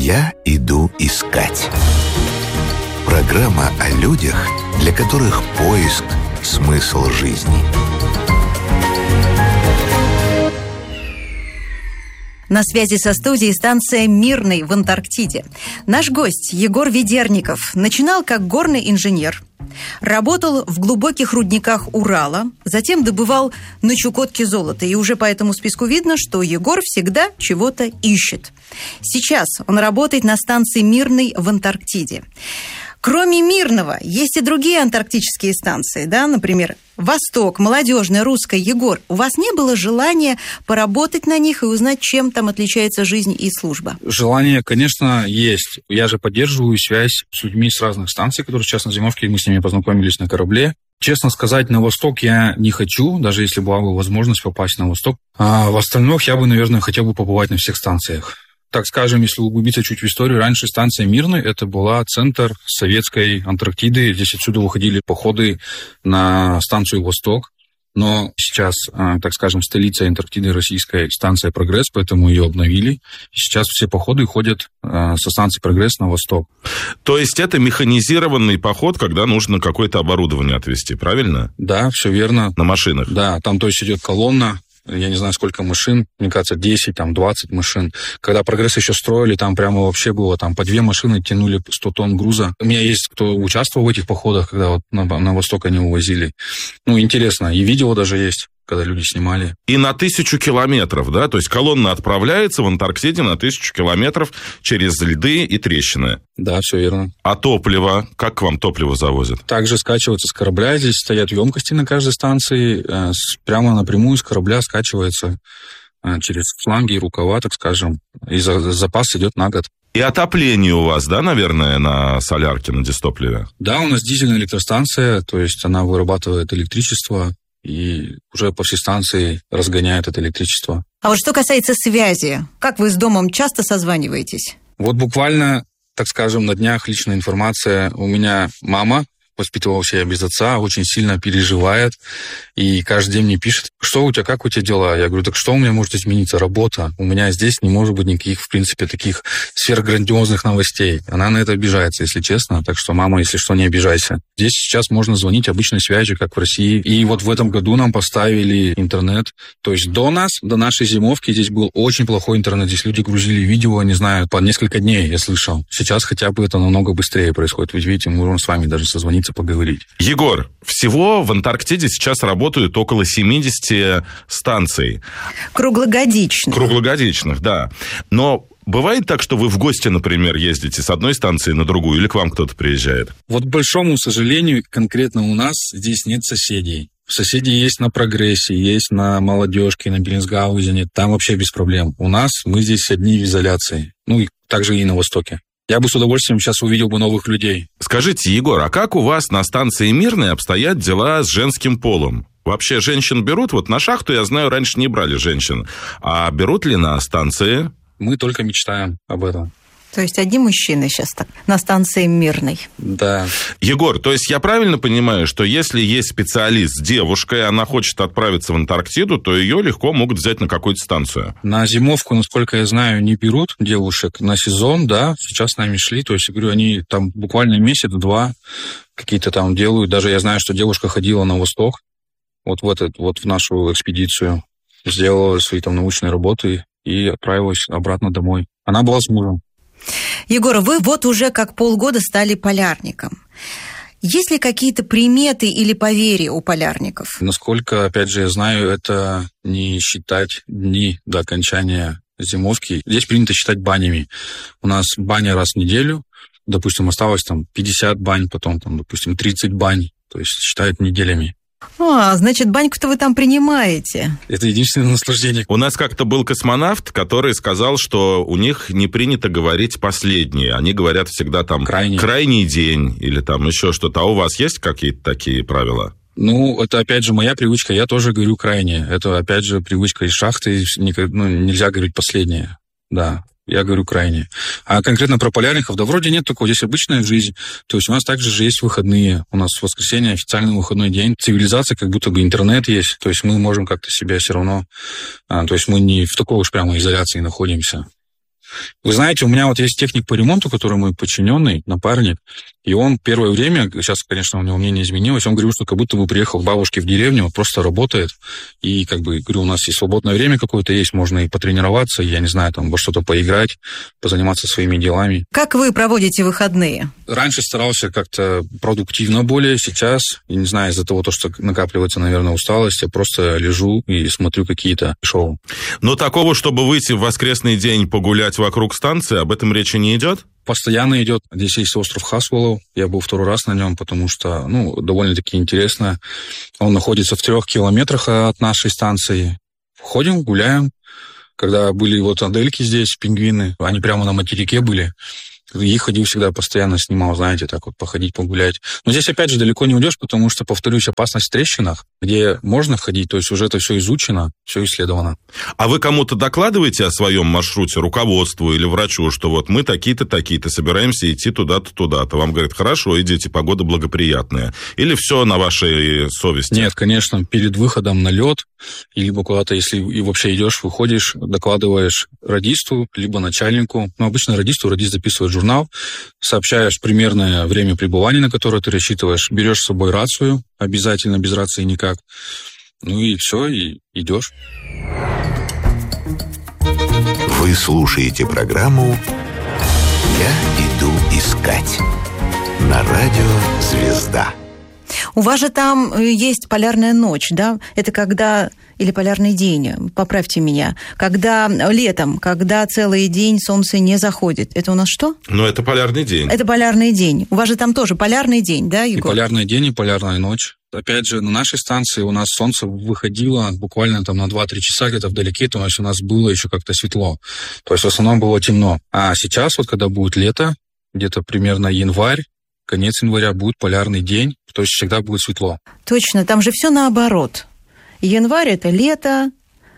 «Я иду искать». Программа о людях, для которых поиск – смысл жизни. На связи со студией станция «Мирный» в Антарктиде. Наш гость Егор Ведерников начинал как горный инженер. Работал в глубоких рудниках Урала, затем добывал на Чукотке золото. И уже по этому списку видно, что Егор всегда чего-то ищет. Сейчас он работает на станции «Мирный» в Антарктиде. Кроме Мирного, есть и другие антарктические станции, да, например, Восток, Молодежная, Русская. Егор, у вас не было желания поработать на них и узнать, чем там отличается жизнь и служба? Желание, конечно, есть. Я же поддерживаю связь с людьми с разных станций, которые сейчас на зимовке, и мы с ними познакомились на корабле. Честно сказать, на Восток я не хочу, даже если была бы возможность попасть на Восток. А в остальных я бы, наверное, хотел бы побывать на всех станциях. Так скажем, если углубиться чуть в историю, раньше станция Мирный — это была центр советской Антарктиды. Здесь отсюда выходили походы на станцию Восток. Но сейчас, так скажем, столица Антарктиды — российская станция Прогресс, поэтому ее обновили. И сейчас все походы ходят со станции Прогресс на Восток. То есть это механизированный поход, когда нужно какое-то оборудование отвезти, правильно? Да, все верно. На машинах? Да, там то есть идет колонна. Я не знаю, сколько машин, мне кажется, 10, 20 машин. Когда Прогресс еще строили, там прямо вообще было, там по 2 машины тянули 100 тонн груза. У меня есть кто участвовал в этих походах, когда вот на Восток они увозили. Интересно, и видео даже есть, когда люди снимали. И на 1000 километров, да? То есть колонна отправляется в Антарктиде на 1000 километров через льды и трещины. Да, все верно. А топливо? Как к вам топливо завозят? Также скачивается с корабля. Здесь стоят емкости на каждой станции. Прямо напрямую с корабля скачивается через фланги и рукава, так скажем. И запас идет на год. И отопление у вас, да, наверное, на солярке, на дистопливе? Да, у нас дизельная электростанция, то есть она вырабатывает электричество и уже по всей станции разгоняет это электричество. А вот что касается связи, как вы с домом часто созваниваетесь? Вот буквально, так скажем, на днях личная информация. У меня мама, воспитывалась я без отца, очень сильно переживает и каждый день мне пишет: что у тебя, как у тебя дела? Я говорю: так что у меня может измениться? Работа. У меня здесь не может быть никаких, в принципе, таких сверхграндиозных новостей. Она на это обижается, если честно. Так что, мама, если что, не обижайся. Здесь сейчас можно звонить обычной связью, как в России. И вот в этом году нам поставили интернет. То есть до нашей зимовки здесь был очень плохой интернет. Здесь люди грузили видео, не знаю, по несколько дней, я слышал. Сейчас хотя бы это намного быстрее происходит. Ведь видите, мы можем с вами даже созвониться, поговорить. Егор, всего в Антарктиде сейчас работают около 70 станций. Круглогодичных, да. Но бывает так, что вы в гости, например, ездите с одной станции на другую, или к вам кто-то приезжает? Вот, к большому сожалению, конкретно у нас здесь нет соседей. Соседи есть на Прогрессе, есть на Молодежке, на Беллинсгаузене. Там вообще без проблем. У нас мы здесь одни в изоляции. И также и на Востоке. Я бы с удовольствием сейчас увидел бы новых людей. Скажите, Егор, а как у вас на станции Мирной обстоят дела с женским полом? Вообще женщин берут? Вот на шахту, я знаю, раньше не брали женщин. А берут ли на станции? Мы только мечтаем об этом. То есть одни мужчины сейчас так на станции Мирной. Да. Егор, то есть я правильно понимаю, что если есть специалист с девушкой, она хочет отправиться в Антарктиду, то ее легко могут взять на какую-то станцию? На зимовку, насколько я знаю, не берут девушек. На сезон, да, сейчас с нами шли. То есть, я говорю, они там буквально месяц-два какие-то там делают. Даже я знаю, что девушка ходила на Восток, вот в нашу экспедицию, сделала свои там научные работы и отправилась обратно домой. Она была с мужем. Егор, вы вот уже как полгода стали полярником. Есть ли какие-то приметы или поверья у полярников? Насколько, опять же, я знаю, это не считать дни до окончания зимовки. Здесь принято считать банями. У нас баня раз в неделю. Допустим, осталось там 50 бань, потом, там, допустим, 30 бань. То есть считают неделями. Значит, баньку-то вы там принимаете. Это единственное наслаждение. У нас как-то был космонавт, который сказал, что у них не принято говорить последние. Они говорят всегда там крайний день или там еще что-то. А у вас есть какие-то такие правила? Это опять же моя привычка. Я тоже говорю крайне. Это опять же привычка из шахты. Нельзя говорить последнее. Да. Я говорю крайне. А конкретно про полярников, да вроде нет такого, здесь обычная жизнь. То есть у нас также же есть выходные. У нас в воскресенье официальный выходной день. Цивилизация, как будто бы интернет есть. То есть мы можем как-то себя все равно... То есть мы не в такой уж прямо изоляции находимся. Вы знаете, у меня вот есть техник по ремонту, который мой подчиненный, напарник, и он первое время, сейчас, конечно, у него мнение изменилось, он говорил, что как будто бы приехал к бабушке в деревню, он просто работает, и, как бы, говорю, у нас и свободное время какое-то есть, можно и потренироваться, я не знаю, там, во что-то поиграть, позаниматься своими делами. Как вы проводите выходные? Раньше старался как-то продуктивно более, сейчас, я не знаю, из-за того, что накапливается, наверное, усталость, я просто лежу и смотрю какие-то шоу. Но такого, чтобы выйти в воскресный день погулять вокруг станции, об этом речи не идет? Постоянно идет. Здесь есть остров Хасвеллоу. Я был второй раз на нем, потому что, довольно-таки интересно. Он находится в 3 километрах от нашей станции. Ходим, гуляем. Когда были вот адельки здесь, пингвины, они прямо на материке были. Их ходил всегда, постоянно снимал, знаете, так вот походить, погулять. Но здесь, опять же, далеко не уйдешь, потому что, повторюсь, опасность в трещинах, где можно ходить, то есть уже это все изучено, все исследовано. А вы кому-то докладываете о своем маршруте, руководству или врачу, что вот мы такие-то, такие-то, собираемся идти туда-то, туда-то? Вам говорят, хорошо, идите, погода благоприятная. Или все на вашей совести? Нет, конечно, перед выходом на лед, либо куда-то, если и вообще идешь, выходишь, докладываешь радисту, либо начальнику. Обычно радист записывает журнал, сообщаешь примерное время пребывания, на которое ты рассчитываешь, берешь с собой рацию, обязательно, без рации никак. И все, и идешь. Вы слушаете программу «Я иду искать» на радио «Звезда». У вас же там есть полярная ночь, да? Это когда... Или полярный день, поправьте меня. Когда летом, когда целый день солнце не заходит. Это у нас что? Это полярный день. Это полярный день. У вас же там тоже полярный день, да, Егор? И полярный день, и полярная ночь. Опять же, на нашей станции у нас солнце выходило буквально там на 2-3 часа где-то вдалеке, то есть у нас было еще как-то светло. То есть в основном было темно. А сейчас, вот когда будет лето, где-то примерно январь, конец января будет полярный день, то есть всегда будет светло. Точно, там же все наоборот. Январь – это лето,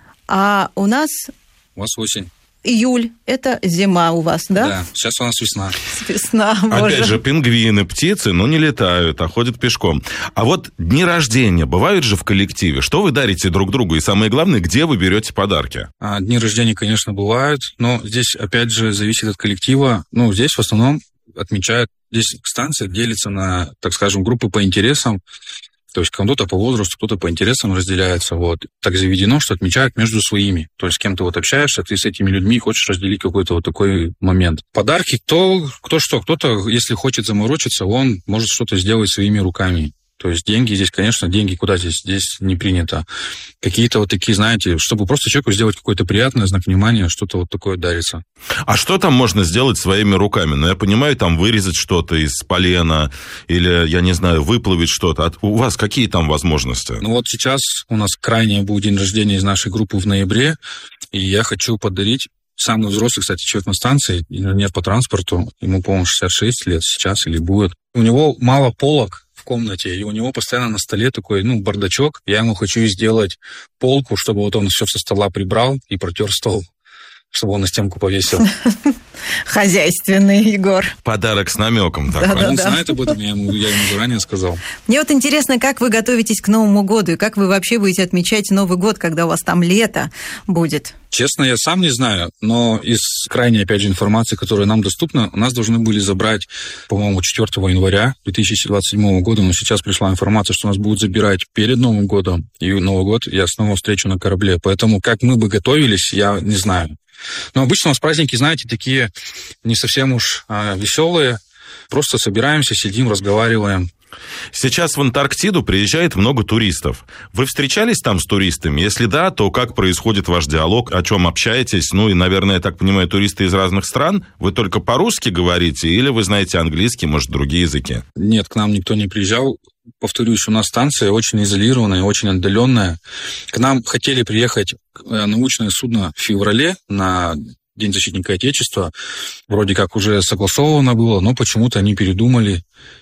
а у нас... У вас осень. Июль – это зима у вас, да? Да, сейчас у нас весна. Весна, боже. Опять же, пингвины, птицы, не летают, а ходят пешком. А вот дни рождения бывают же в коллективе? Что вы дарите друг другу? И самое главное, где вы берете подарки? Дни рождения, конечно, бывают, но здесь, опять же, зависит от коллектива. Здесь в основном отмечают, здесь станция делится на, так скажем, группы по интересам. То есть кто-то по возрасту, кто-то по интересам разделяется. Вот. Так заведено, что отмечают между своими. То есть с кем ты общаешься, ты с этими людьми хочешь разделить какой-то вот такой момент. Подарки, кто что. Кто-то, если хочет заморочиться, он может что-то сделать своими руками. То есть деньги здесь, конечно, деньги куда здесь? Здесь не принято. Какие-то вот такие, знаете, чтобы просто человеку сделать какое-то приятное знак внимания, что-то вот такое дарится. А что там можно сделать своими руками? Я понимаю, там вырезать что-то из полена или, я не знаю, выплавить что-то. У вас какие там возможности? Вот сейчас у нас крайний будет день рождения из нашей группы в ноябре, и я хочу подарить самый взрослый, кстати, человек на станции, инженер по транспорту, ему, по-моему, 66 лет сейчас или будет. У него мало полок в комнате, и у него постоянно на столе такой, бардачок. Я ему хочу сделать полку, чтобы вот он все со стола прибрал и протер стол, чтобы он на стенку повесил. Хозяйственный, Егор. Подарок с намеком такой. Он знает об этом, я ему заранее сказал. Мне вот интересно, как вы готовитесь к Новому году, и как вы вообще будете отмечать Новый год, когда у вас там лето будет? Честно, я сам не знаю, но из крайней, опять же, информации, которая нам доступна, нас должны были забрать, по-моему, 4 января 2027 года, но сейчас пришла информация, что нас будут забирать перед Новым годом, и Новый год я снова встречу на корабле. Поэтому как мы бы готовились, я не знаю. Но обычно у нас праздники, знаете, такие не совсем уж веселые. Просто собираемся, сидим, разговариваем. Сейчас в Антарктиду приезжает много туристов. Вы встречались там с туристами? Если да, то как происходит ваш диалог, о чем общаетесь? И, наверное, я так понимаю, туристы из разных стран? Вы только по-русски говорите или вы знаете английский, может, другие языки? Нет, к нам никто не приезжал. Повторюсь, у нас станция очень изолированная, очень отдаленная. К нам хотели приехать научное судно в феврале на День защитника Отечества. Вроде как уже согласовано было, но почему-то они передумали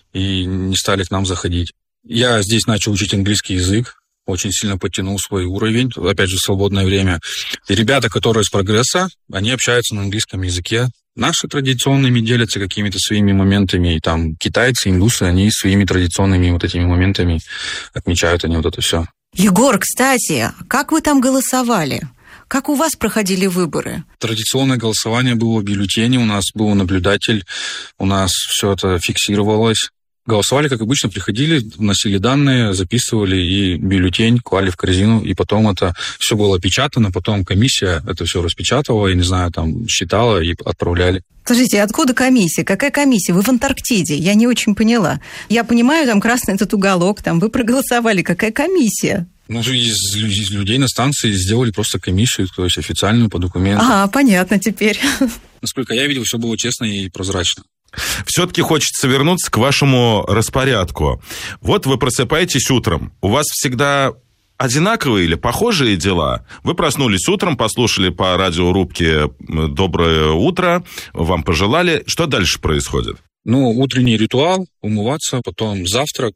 и не стали к нам заходить. Я здесь начал учить английский язык, очень сильно подтянул свой уровень, опять же, в свободное время. И ребята, которые из прогресса, они общаются на английском языке. Наши традиционными делятся какими-то своими моментами, и там китайцы, индусы, они своими традиционными вот этими моментами отмечают они вот это все. Егор, кстати, как вы там голосовали? Как у вас проходили выборы? Традиционное голосование было в бюллетене, у нас был наблюдатель, у нас все это фиксировалось. Голосовали, как обычно, приходили, вносили данные, записывали и бюллетень клали в корзину, и потом это все было опечатано, потом комиссия это все распечатывала, я не знаю, там считала и отправляли. Скажите, откуда комиссия? Какая комиссия? Вы в Антарктиде? Я не очень поняла. Я понимаю, там красный этот уголок, там вы проголосовали. Какая комиссия? Ну, из людей на станции сделали просто комиссию, то есть официальную по документам. Ага, понятно теперь. Насколько я видел, все было честно и прозрачно. Все-таки хочется вернуться к вашему распорядку. Вот вы просыпаетесь утром. У вас всегда одинаковые или похожие дела? Вы проснулись утром, послушали по радиорубке «Доброе утро», вам пожелали. Что дальше происходит? Ну, утренний ритуал, умываться, потом завтрак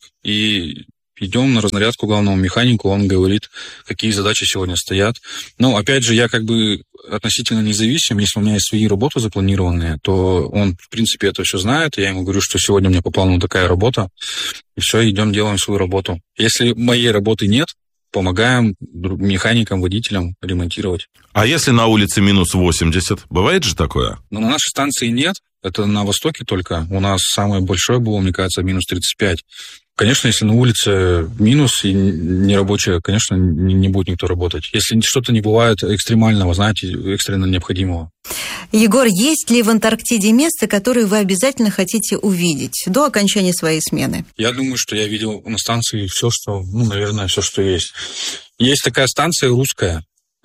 и идем на разнарядку главному механику, он говорит, какие задачи сегодня стоят. Но, опять же, я как бы относительно независим, если у меня есть свои работы запланированные, то он, в принципе, это все знает, я ему говорю, что сегодня у меня по плану такая работа, и все, идем, делаем свою работу. Если моей работы нет, помогаем механикам, водителям ремонтировать. А если на улице минус 80, бывает же такое? Но на нашей станции нет, это на востоке только. У нас самое большое было, мне кажется, минус 35. Конечно, если на улице минус и нерабочая, конечно, не будет никто работать. Если что-то не бывает экстремального, знаете, экстренно необходимого. Егор, есть ли в Антарктиде место, которое вы обязательно хотите увидеть до окончания своей смены? Я думаю, что я видел на станции все, что, наверное, все, что есть. Есть такая станция русская,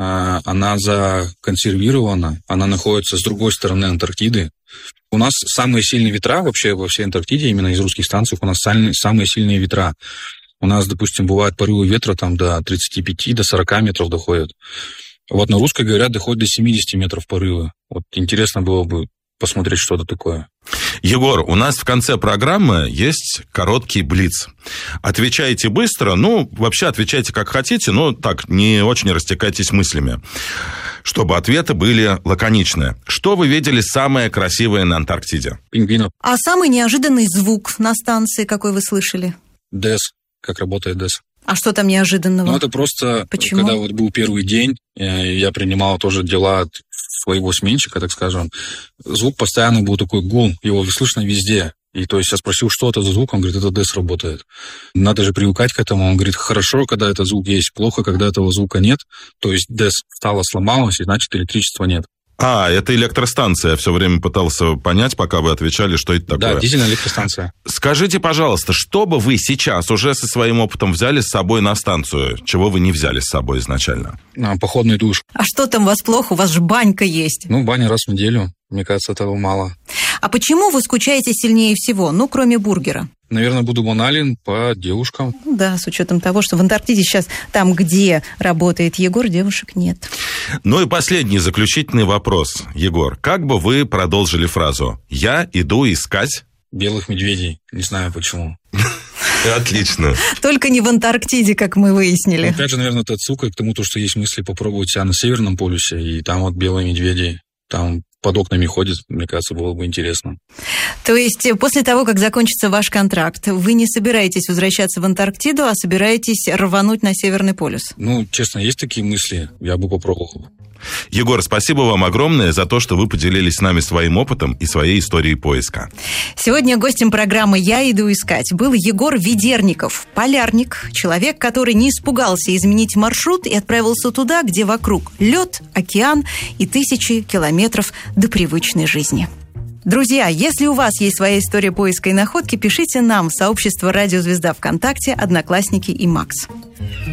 она законсервирована, она находится с другой стороны Антарктиды. У нас самые сильные ветра вообще во всей Антарктиде, именно из русских станций, у нас самые сильные ветра. У нас, допустим, бывают порывы ветра там до 35, до 40 метров доходят. Вот на русской, говорят, доходит до 70 метров порывы. Вот интересно было бы посмотреть что-то такое. Егор, у нас в конце программы есть короткий блиц. Отвечайте быстро, вообще отвечайте как хотите, но так, не очень растекайтесь мыслями, чтобы ответы были лаконичные. Что вы видели самое красивое на Антарктиде? Пингвинов. А самый неожиданный звук на станции, какой вы слышали? ДЭС, как работает ДЭС. А что там неожиданного? Это просто, Почему? когда вот был первый день, я принимал тоже дела от своего сменщика, так скажем, звук постоянно был такой гул, его слышно везде. И то есть я спросил, что это за звук, он говорит, это ДЭС работает. Надо же привыкать к этому. Он говорит, хорошо, когда этот звук есть, плохо, когда этого звука нет. То есть ДЭС встала, сломалась, и значит электричества нет. Это электростанция. Я все время пытался понять, пока вы отвечали, что это такое. Да, дизельная электростанция. Скажите, пожалуйста, что бы вы сейчас уже со своим опытом взяли с собой на станцию, чего вы не взяли с собой изначально? Походный душ. А что там у вас плохо? У вас же банька есть. Баня раз в неделю. Мне кажется, этого мало. А почему вы скучаете сильнее всего, кроме бургера? Наверное, буду банален по девушкам. Да, с учетом того, что в Антарктиде сейчас, там, где работает Егор, девушек нет. И последний заключительный вопрос, Егор. Как бы вы продолжили фразу «Я иду искать...» Белых медведей. Не знаю почему. Отлично. Только не в Антарктиде, как мы выяснили. Опять же, наверное, это отсылка к тому, что есть мысли попробовать себя на Северном полюсе, и там вот белые медведи, там под окнами ходят, мне кажется, было бы интересно. То есть после того, как закончится ваш контракт, вы не собираетесь возвращаться в Антарктиду, а собираетесь рвануть на Северный полюс? Честно, есть такие мысли, я бы попробовал. Егор, спасибо вам огромное за то, что вы поделились с нами своим опытом и своей историей поиска. Сегодня гостем программы «Я иду искать» был Егор Ведерников, полярник, человек, который не испугался изменить маршрут и отправился туда, где вокруг лед, океан и тысячи километров до привычной жизни. Друзья, если у вас есть своя история поиска и находки, пишите нам в сообщество «Радио Звезда» ВКонтакте, Одноклассники и Макс.